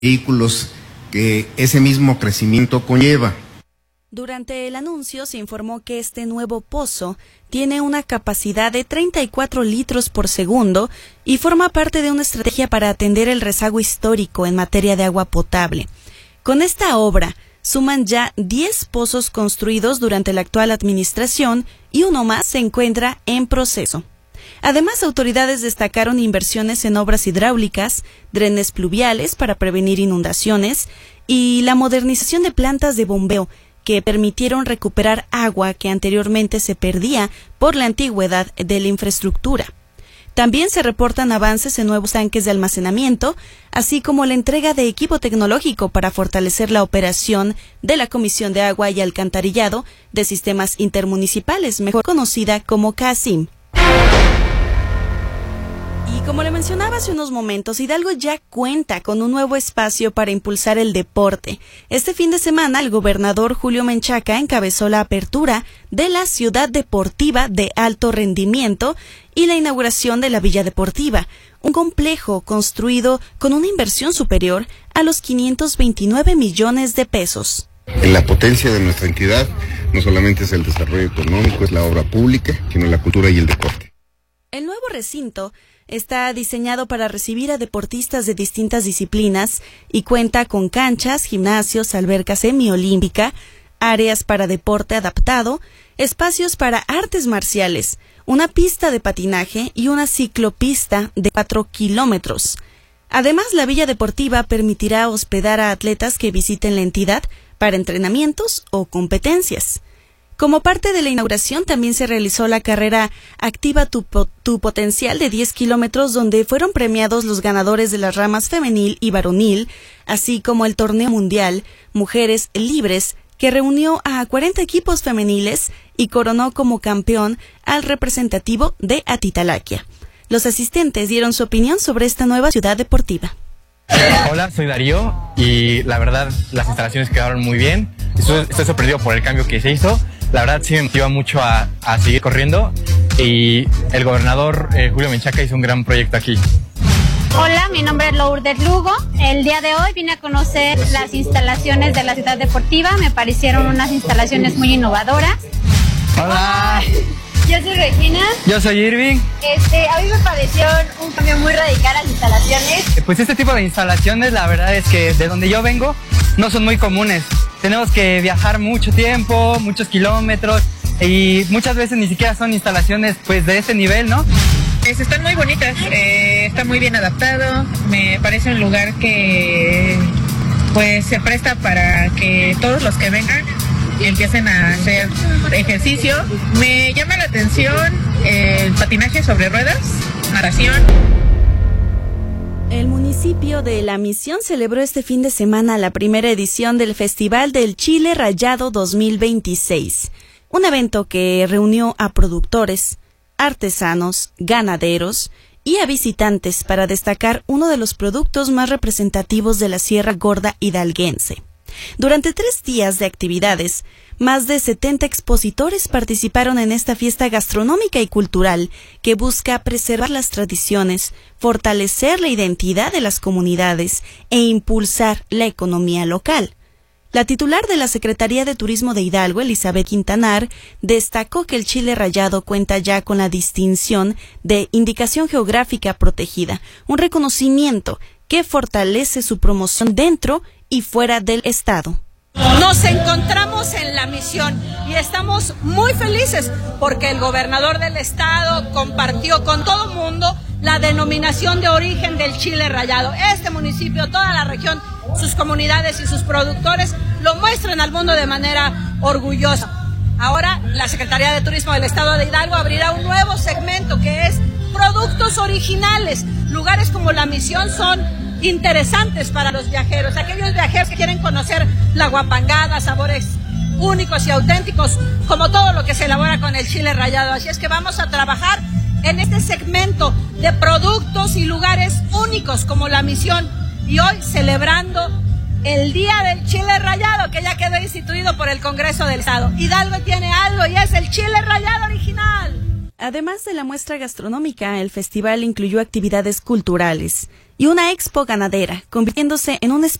vehículos que ese mismo crecimiento conlleva. Durante el anuncio se informó que este nuevo pozo tiene una capacidad de 34 litros por segundo y forma parte de una estrategia para atender el rezago histórico en materia de agua potable. Con esta obra, suman ya 10 pozos construidos durante la actual administración y uno más se encuentra en proceso. Además, autoridades destacaron inversiones en obras hidráulicas, drenes pluviales para prevenir inundaciones y la modernización de plantas de bombeo que permitieron recuperar agua que anteriormente se perdía por la antigüedad de la infraestructura. También se reportan avances en nuevos tanques de almacenamiento, así como la entrega de equipo tecnológico para fortalecer la operación de la Comisión de Agua y Alcantarillado de Sistemas Intermunicipales, mejor conocida como CASIM. Y como le mencionaba hace unos momentos, Hidalgo ya cuenta con un nuevo espacio para impulsar el deporte. Este fin de semana, el gobernador Julio Menchaca encabezó la apertura de la Ciudad Deportiva de Alto Rendimiento y la inauguración de la Villa Deportiva, un complejo construido con una inversión superior a los 529 millones de pesos. La potencia de nuestra entidad no solamente es el desarrollo económico, es la obra pública, sino la cultura y el deporte. El nuevo recinto está diseñado para recibir a deportistas de distintas disciplinas y cuenta con canchas, gimnasios, alberca semiolímpica, áreas para deporte adaptado, espacios para artes marciales, una pista de patinaje y una ciclopista de 4 kilómetros. Además, la Villa Deportiva permitirá hospedar a atletas que visiten la entidad para entrenamientos o competencias. Como parte de la inauguración también se realizó la carrera Activa tu Potencial de 10 kilómetros, donde fueron premiados los ganadores de las ramas femenil y varonil, así como el torneo mundial Mujeres Libres, que reunió a 40 equipos femeniles y coronó como campeón al representativo de Atitalaquia. Los asistentes dieron su opinión sobre esta nueva ciudad deportiva. Hola, soy Darío y la verdad las instalaciones quedaron muy bien. Estoy sorprendido por el cambio que se hizo. La verdad sí me motiva mucho a seguir corriendo y el gobernador Julio Menchaca hizo un gran proyecto aquí. Hola, mi nombre es Lourdes Lugo. El día de hoy vine a conocer las instalaciones de la ciudad deportiva. Me parecieron unas instalaciones muy innovadoras. Hola. Yo soy Regina. Yo soy Irving. A mí me pareció un cambio muy radical a las instalaciones. Pues este tipo de instalaciones, la verdad es que de donde yo vengo no son muy comunes. Tenemos que viajar mucho tiempo, muchos kilómetros y muchas veces ni siquiera son instalaciones pues de ese nivel, ¿no? Están muy bonitas, está muy bien adaptado, me parece un lugar que pues se presta para que todos los que vengan empiecen a hacer ejercicio. Me llama la atención el patinaje sobre ruedas, natación. El municipio de La Misión celebró este fin de semana la primera edición del Festival del Chile Rallado 2026, un evento que reunió a productores, artesanos, ganaderos y a visitantes para destacar uno de los productos más representativos de la Sierra Gorda hidalguense. Durante 3 días de actividades, más de 70 expositores participaron en esta fiesta gastronómica y cultural que busca preservar las tradiciones, fortalecer la identidad de las comunidades e impulsar la economía local. La titular de la Secretaría de Turismo de Hidalgo, Elizabeth Quintanar, destacó que el chile rallado cuenta ya con la distinción de Indicación Geográfica Protegida, un reconocimiento que fortalece su promoción dentro y fuera del estado. Nos encontramos en La Misión y estamos muy felices porque el gobernador del estado compartió con todo el mundo la denominación de origen del chile rallado. Este municipio, toda la región, sus comunidades y sus productores lo muestran al mundo de manera orgullosa. Ahora la Secretaría de Turismo del estado de Hidalgo abrirá un nuevo segmento que es productos originales. Lugares como La Misión son interesantes para los viajeros, aquellos viajeros que quieren conocer la guapangada, sabores únicos y auténticos, como todo lo que se elabora con el chile rallado. Así es que vamos a trabajar en este segmento de productos y lugares únicos como La Misión, y hoy celebrando el Día del Chile Rallado, que ya quedó instituido por el Congreso del Estado. Hidalgo tiene algo y es el chile rallado original. Además de la muestra gastronómica, el festival incluyó actividades culturales y una expo ganadera, convirtiéndose en un